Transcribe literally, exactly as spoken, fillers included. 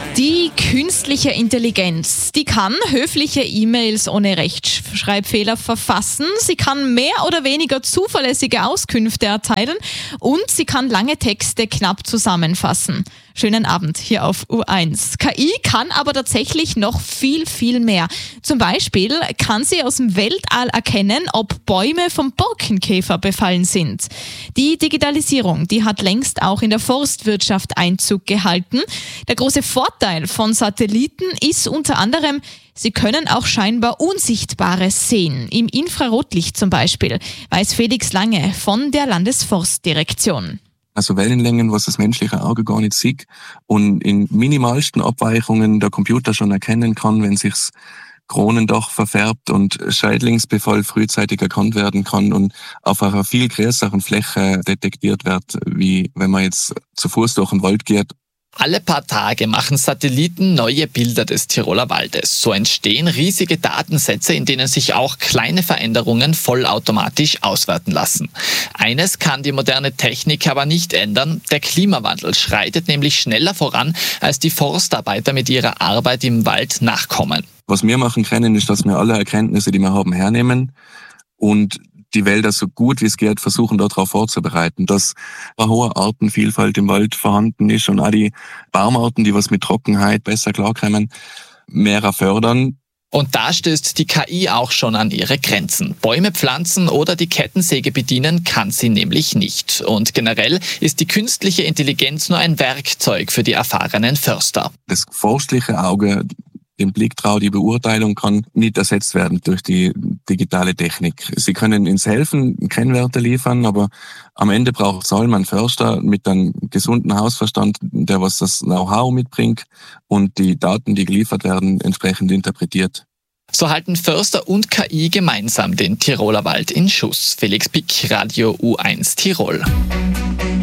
Die künstliche Intelligenz, die kann höfliche E-Mails ohne Rechtschreibfehler verfassen, sie kann mehr oder weniger zuverlässige Auskünfte erteilen und sie kann lange Texte knapp zusammenfassen. Schönen Abend hier auf U eins. K I kann aber tatsächlich noch viel, viel mehr. Zum Beispiel kann sie aus dem Weltall erkennen, ob Bäume vom Borkenkäfer befallen sind. Die Digitalisierung, die hat längst auch in der Forstwirtschaft Einzug gehalten. Der große Vorteil von Satelliten ist unter anderem, sie können auch scheinbar Unsichtbares sehen, im Infrarotlicht zum Beispiel, weiß Felix Lange von der Landesforstdirektion. Also Wellenlängen, was das menschliche Auge gar nicht sieht und in minimalsten Abweichungen der Computer schon erkennen kann, wenn sich's Kronendach verfärbt und Schädlingsbefall frühzeitig erkannt werden kann und auf einer viel größeren Fläche detektiert wird, wie wenn man jetzt zu Fuß durch den Wald geht. Alle paar Tage machen Satelliten neue Bilder des Tiroler Waldes. So entstehen riesige Datensätze, in denen sich auch kleine Veränderungen vollautomatisch auswerten lassen. Eines kann die moderne Technik aber nicht ändern. Der Klimawandel schreitet nämlich schneller voran, als die Forstarbeiter mit ihrer Arbeit im Wald nachkommen. Was wir machen können, ist, dass wir alle Erkenntnisse, die wir haben, hernehmen und die Wälder so gut wie es geht versuchen, darauf vorzubereiten, dass eine hohe Artenvielfalt im Wald vorhanden ist und auch die Baumarten, die was mit Trockenheit besser klarkommen, mehr fördern. Und da stößt die K I auch schon an ihre Grenzen. Bäume pflanzen oder die Kettensäge bedienen kann sie nämlich nicht. Und generell ist die künstliche Intelligenz nur ein Werkzeug für die erfahrenen Förster. Das forstliche Auge, den Blicktrau, die Beurteilung kann nicht ersetzt werden durch die digitale Technik. Sie können uns helfen, Kennwerte liefern, aber am Ende braucht es allem einen Förster mit einem gesunden Hausverstand, der was das Know-how mitbringt und die Daten, die geliefert werden, entsprechend interpretiert. So halten Förster und K I gemeinsam den Tiroler Wald in Schuss. Felix Pick, Radio U eins Tirol.